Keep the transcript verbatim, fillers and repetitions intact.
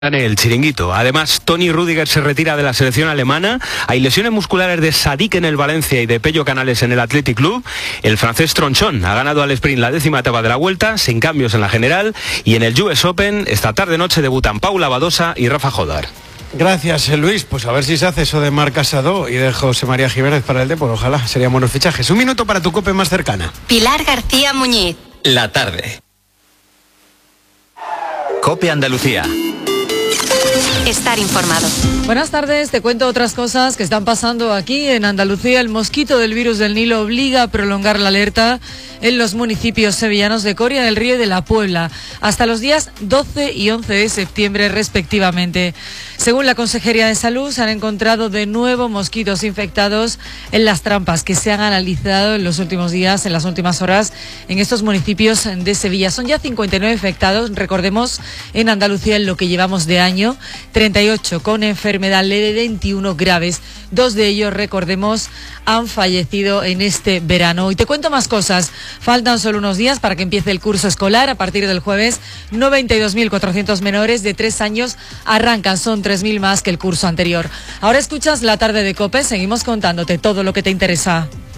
En el chiringuito. Además, Toni Rüdiger se retira de la selección alemana. Hay lesiones musculares de Sadik en el Valencia y de Pello Canales en el Athletic Club. El francés Tronchón ha ganado al sprint la décima etapa de la Vuelta, sin cambios en la general. Y en el U S Open, esta tarde-noche debutan Paula Badosa y Rafa Jodar. Gracias, Luis. Pues a ver si se hace eso de Marc Casado y de José María Jiménez para el Depor. Ojalá, serían buenos fichajes. Un minuto para tu COPE más cercana. Pilar García Muñiz. La tarde. COPE Andalucía. Estar informado. Buenas tardes, te cuento otras cosas que están pasando aquí en Andalucía. El mosquito del virus del Nilo obliga a prolongar la alerta en los municipios sevillanos de Coria del Río y de La Puebla hasta los días doce y once de septiembre respectivamente. Según la Consejería de Salud, se han encontrado de nuevo mosquitos infectados en las trampas que se han analizado en los últimos días, en las últimas horas, en estos municipios de Sevilla. Son ya cincuenta y nueve infectados, recordemos, en Andalucía en lo que llevamos de año, treinta y ocho con enfermedad leve, veintiuno graves. Dos de ellos, recordemos, han fallecido en este verano. Y te cuento más cosas. Faltan solo unos días para que empiece el curso escolar. A partir del jueves, noventa y dos mil cuatrocientos menores de tres años arrancan. Son tres mil más que el curso anterior. Ahora escuchas La Tarde de COPE. Seguimos contándote todo lo que te interesa.